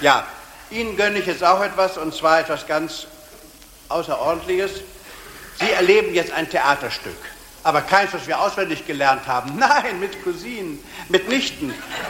Ja, Ihnen gönne ich jetzt auch etwas, und zwar etwas ganz Außerordentliches. Sie erleben jetzt ein Theaterstück, aber keins, was wir auswendig gelernt haben. Nein, mit Cousinen, mit Nichten.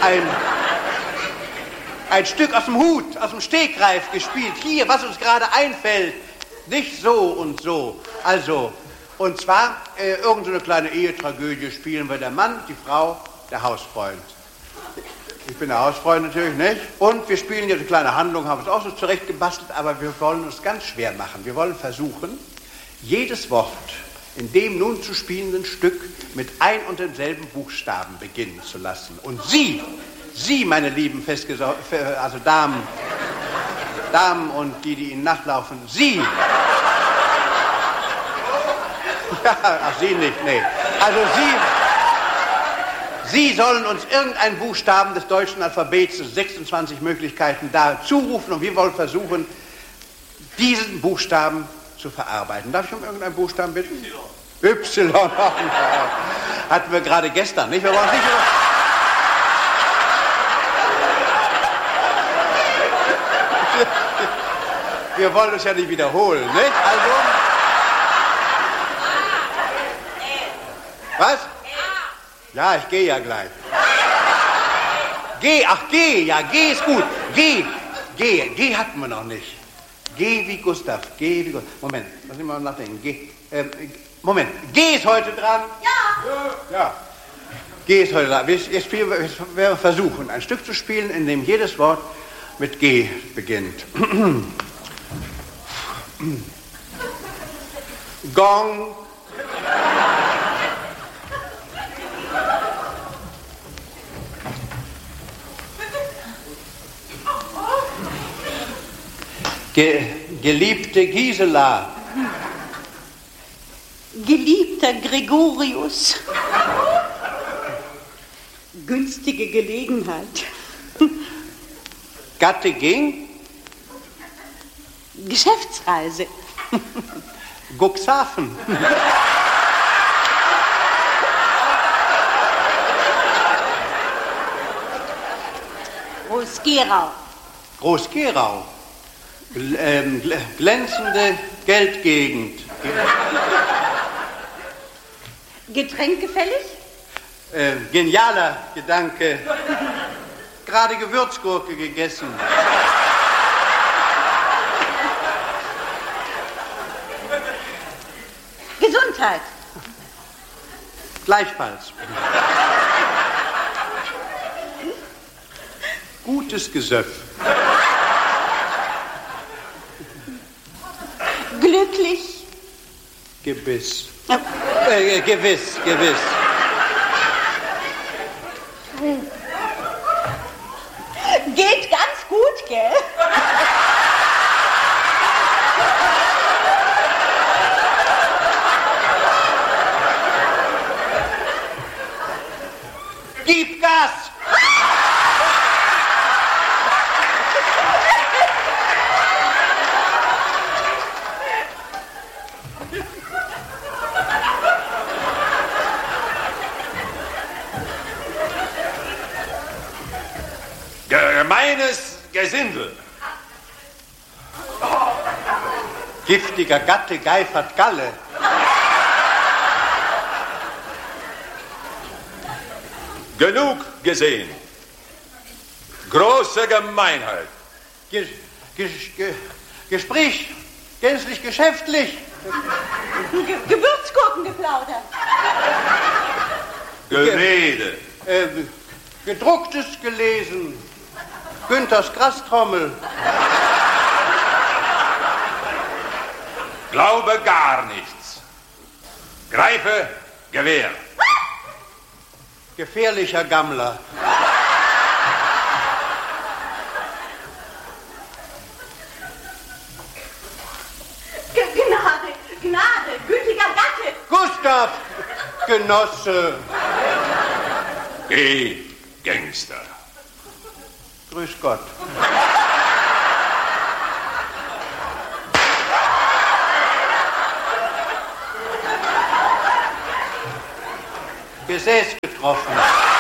Ein Stück aus dem Hut, aus dem Stegreif gespielt. Hier, was uns gerade einfällt. Nicht so und so. Also, und zwar irgend so eine kleine Ehetragödie spielen wir. Der Mann, die Frau, der Hausfreund. Ich bin der Hausfreund natürlich, nicht? Und wir spielen jetzt eine kleine Handlung, haben es auch so zurechtgebastelt, aber wir wollen uns ganz schwer machen. Wir wollen versuchen, jedes Wort in dem nun zu spielenden Stück mit ein und demselben Buchstaben beginnen zu lassen. Und Sie, meine lieben also Damen und die Ihnen nachlaufen, Sie. Ja, ach, Sie nicht, nee. Also Sie sollen uns irgendeinen Buchstaben des deutschen Alphabets, 26 Möglichkeiten, da zurufen, und wir wollen versuchen, diesen Buchstaben zu verarbeiten. Darf ich um irgendeinen Buchstaben bitten? Y. Hatten wir gerade gestern, nicht? Wir wollen nicht wir wollen es ja nicht wiederholen, nicht? Also. Was? Ja, ich gehe ja gleich. G, ach G, ja, G ist gut. G hatten wir noch nicht. G wie Gustav, G wie Gustav. Moment, lass mich mal nachdenken. Moment, G ist heute dran? Ja. G ist heute dran. Wir versuchen, ein Stück zu spielen, in dem jedes Wort mit G beginnt. Gong. Geliebte Gisela. Geliebter Gregorius. Günstige Gelegenheit. Gatte ging. Geschäftsreise. Cuxhaven. Groß-Gerau. Groß-Gerau. Glänzende Geldgegend. Getränkgefällig? Genialer Gedanke. Gerade Gewürzgurke gegessen. Gesundheit. Gleichfalls. Gutes Gesöff. Glücklich. Gewiss. Gewiss. Geht ganz gut, gell? Gib Gas! Gemeines Gesindel. Giftiger Gatte geifert Galle. Genug gesehen. Große Gemeinheit. Gespräch gänzlich geschäftlich. Gewürzgurken geplaudert. Gerede. Gedrucktes gelesen. Günthers Grastrommel. Glaube gar nichts. Greife Gewehr. Gefährlicher Gammler. Gnade, gütiger Gatte. Gustav, Genosse. Geh, Gangster. Grüß Gott. Gesäß getroffen.